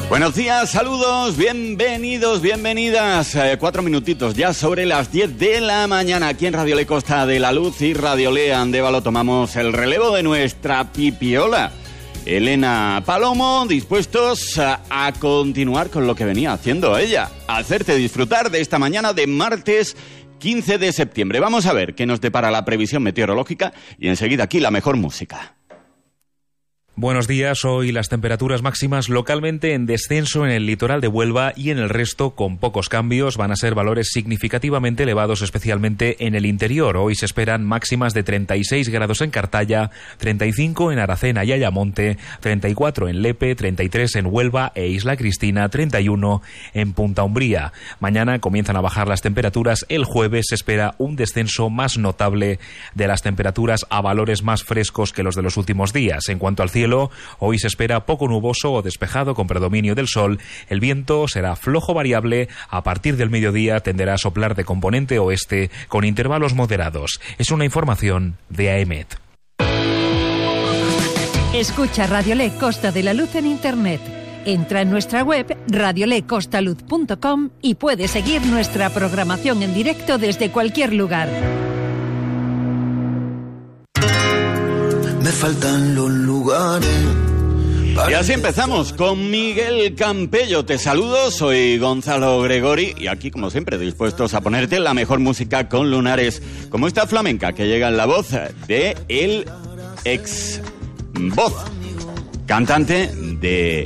Buenos días, saludos, bienvenidos, bienvenidas. 4 minutitos ya sobre las 10 de la mañana aquí en Radio Le Costa de la Luz y Radio Le Andévalo. Tomamos el relevo de nuestra pipiola Elena Palomo, dispuestos a continuar con lo que venía haciendo ella, a hacerte disfrutar de esta mañana de martes 15 de septiembre. Vamos a ver qué nos depara la previsión meteorológica y enseguida aquí la mejor música. Buenos días. Hoy las temperaturas máximas localmente en descenso en el litoral de Huelva y en el resto con pocos cambios. Van a ser valores significativamente elevados, especialmente en el interior. Hoy se esperan máximas de 36 grados en Cartaya, 35 en Aracena y Ayamonte, 34 en Lepe, 33 en Huelva e Isla Cristina, 31 en Punta Umbría. Mañana comienzan a bajar las temperaturas. El jueves se espera un descenso más notable de las temperaturas a valores más frescos que los de los últimos días. En cuanto al cielo, hoy se espera poco nuboso o despejado con predominio del sol. El viento será flojo variable. A partir del mediodía tenderá a soplar de componente oeste con intervalos moderados. Es una información de AEMET. Escucha Radio Le Costa de la Luz en Internet. Entra en nuestra web radiolecostaluz.com y puedes seguir nuestra programación en directo desde cualquier lugar. Me faltan los lugares. Y así empezamos con Miguel Campello. Te saludo, soy Gonzalo Gregori y aquí, como siempre, dispuestos a ponerte la mejor música con lunares, como esta flamenca que llega en la voz de el ex voz, cantante de